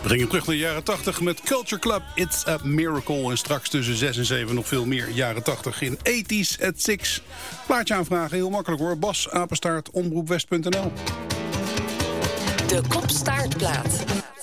We gingen terug naar de jaren 80 met Culture Club, It's a Miracle. En straks tussen 6 en 7 nog veel meer jaren 80 in 80s at 6. Plaatje aanvragen, heel makkelijk hoor. Bas, apenstaart, omroepwest.nl. De Kopstaartplaat.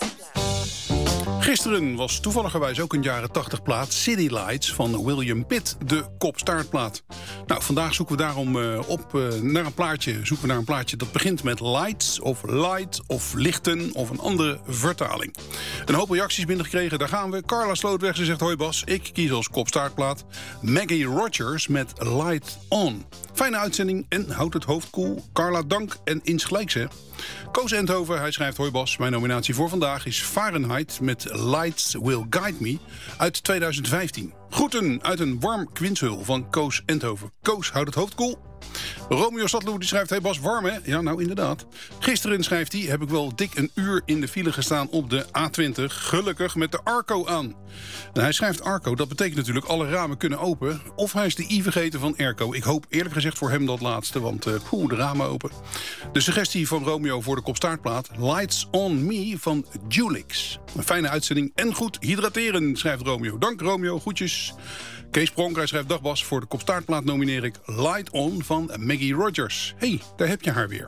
Gisteren was toevalligerwijs ook een jaren 80 plaat, City Lights van William Pitt, de Kopstaartplaat. Nou, vandaag zoeken we daarom naar een plaatje dat begint met lights of light of lichten of een andere vertaling. Een hoop reacties binnengekregen, daar gaan we. Carla Slootweg, ze zegt: hoi Bas, ik kies als Kopstaartplaat Maggie Rogers met Light On. Fijne uitzending en houd het hoofd koel. Carla, dank en insgelijks hè. Koos Endhoven, hij schrijft: hoi Bas, mijn nominatie voor vandaag is Fahrenheit met Lights Will Guide Me uit 2015. Groeten uit een warm Kwinshul van Koos Endhoven. Koos, houd het hoofd koel. Romeo Stadloer die schrijft: hey Bas, warm hè? Ja, nou inderdaad. Gisteren, schrijft hij, heb ik wel dik een uur in de file gestaan op de A20. Gelukkig met de Arco aan. En hij schrijft Arco, dat betekent natuurlijk alle ramen kunnen open. Of hij is de I vergeten van Airco. Ik hoop eerlijk gezegd voor hem dat laatste, want de ramen open. De suggestie van Romeo voor de Kopstaartplaat: Lights on Me van Julix. Een fijne uitzending en goed hydrateren, schrijft Romeo. Dank Romeo, groetjes. Kees Pronk, hij schrijft: dag Bas, voor de Kopstaartplaat nomineer ik Light On van Maggie Rogers. Hey, daar heb je haar weer.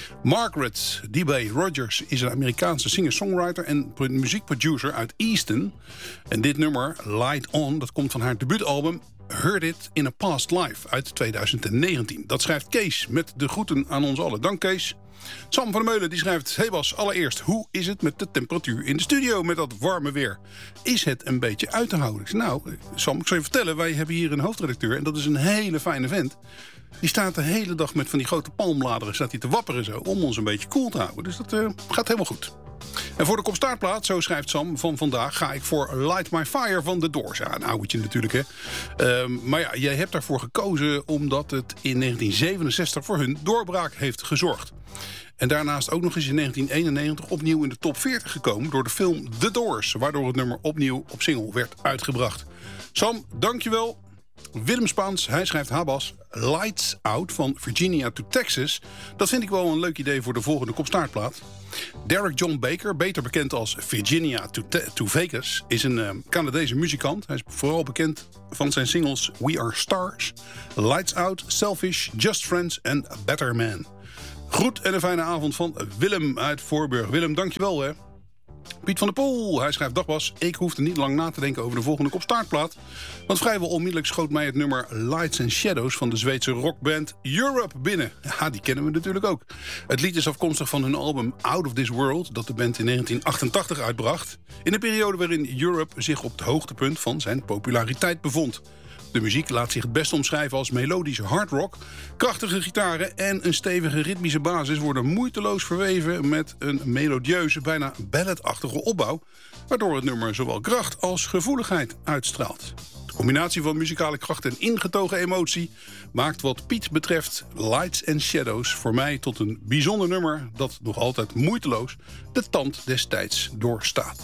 Margaret D.B. Rogers is een Amerikaanse singer-songwriter en muziekproducer uit Easton. En dit nummer, Light On, dat komt van haar debuutalbum Heard It in a Past Life uit 2019. Dat schrijft Kees met de groeten aan ons allen. Dank Kees. Sam van der Meulen die schrijft: hey Bas, allereerst, hoe is het met de temperatuur in de studio met dat warme weer? Is het een beetje uit te houden? Nou, Sam, ik zal je vertellen, wij hebben hier een hoofdredacteur en dat is een hele fijne vent. Die staat de hele dag met van die grote palmbladeren staat hij te wapperen zo, om ons een beetje koel te houden. Dus dat gaat helemaal goed. En voor de Kopstaartplaat, zo schrijft Sam, van vandaag ga ik voor Light My Fire van The Doors. Ja, een ouwtje natuurlijk, hè. Maar ja, jij hebt daarvoor gekozen omdat het in 1967 voor hun doorbraak heeft gezorgd. En daarnaast ook nog eens in 1991 opnieuw in de top 40 gekomen door de film The Doors, waardoor het nummer opnieuw op single werd uitgebracht. Sam, dankjewel. Willem Spaans, hij schrijft: Habas, Lights Out van Virginia to Texas. Dat vind ik wel een leuk idee voor de volgende Kopstaartplaat. Derek John Baker, beter bekend als Virginia to Vegas, is een Canadese muzikant. Hij is vooral bekend van zijn singles We Are Stars, Lights Out, Selfish, Just Friends en Better Man. Groet en een fijne avond van Willem uit Voorburg. Willem, dankjewel hè. Piet van der Poel, hij schrijft: dag Bas, ik hoefde niet lang na te denken over de volgende Kopstaartplaat. Want vrijwel onmiddellijk schoot mij het nummer Lights and Shadows van de Zweedse rockband Europe binnen. Ja, die kennen we natuurlijk ook. Het lied is afkomstig van hun album Out of This World, dat de band in 1988 uitbracht. In een periode waarin Europe zich op het hoogtepunt van zijn populariteit bevond. De muziek laat zich het best omschrijven als melodische hardrock. Krachtige gitaren en een stevige ritmische basis worden moeiteloos verweven met een melodieuze, bijna balladachtige opbauw, waardoor het nummer zowel kracht als gevoeligheid uitstraalt. De combinatie van muzikale kracht en ingetogen emotie maakt wat Piet betreft Lights and Shadows voor mij tot een bijzonder nummer dat nog altijd moeiteloos de tand des tijds doorstaat.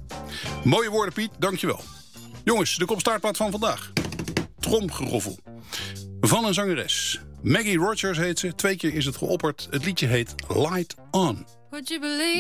Mooie woorden Piet, dankjewel. Jongens, de Kopstaartplaat van vandaag. Tromgeroffel. Van een zangeres. Maggie Rogers heet ze. 2 keer is het geopperd. Het liedje heet Light On. Would you believe